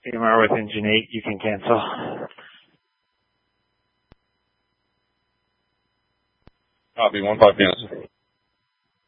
AMR with engine 8, you can cancel. Copy, 15 minutes.